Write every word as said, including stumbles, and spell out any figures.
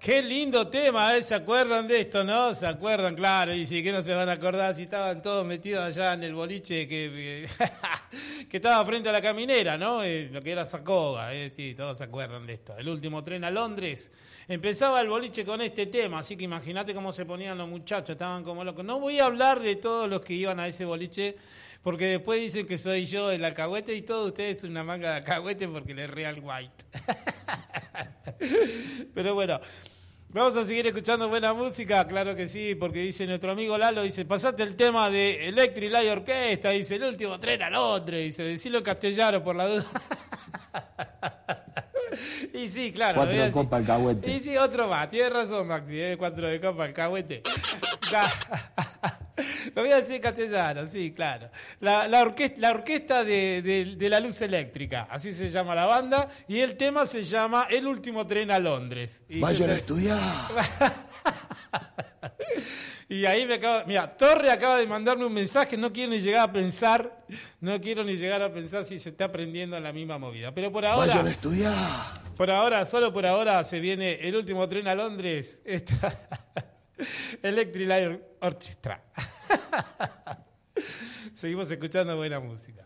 Qué lindo tema, ¿eh? ¿Se acuerdan de esto, no? ¿Se acuerdan? Claro, y sí, que no se van a acordar si estaban todos metidos allá en el boliche que, que, que estaba frente a la caminera, ¿no? Eh, lo que era Sacoga, ¿eh? Sí, todos se acuerdan de esto. El último tren a Londres. Empezaba el boliche con este tema, así que imagínate cómo se ponían los muchachos, estaban como locos. No voy a hablar de todos los que iban a ese boliche, porque después dicen que soy yo el alcahuete y todos ustedes son una manga de alcahuete porque le real white. Pero bueno, vamos a seguir escuchando buena música, claro que sí, porque dice nuestro amigo Lalo, dice, pasate el tema de Electric Light Orchestra, dice, el último tren a Londres, dice, decilo en castellano por la duda. Y sí, claro. Cuatro de copa alcahuete. Y sí, otro más, tienes razón, Maxi, ¿eh? Cuatro de copa alcahuete. Lo voy a decir en castellano, sí, claro. La, la, orquesta, la orquesta de, de, de la luz eléctrica, así se llama la banda, y el tema se llama El último tren a Londres. Y Vayan se... a estudiar. Y ahí me acaba, mira, Torre acaba de mandarme un mensaje, no quiero ni llegar a pensar, no quiero ni llegar a pensar si se está aprendiendo en la misma movida. Pero por ahora, Vayan a estudiar. Por ahora, solo por ahora se viene el último tren a Londres, esta Electric Light Orchestra. Seguimos escuchando buena música.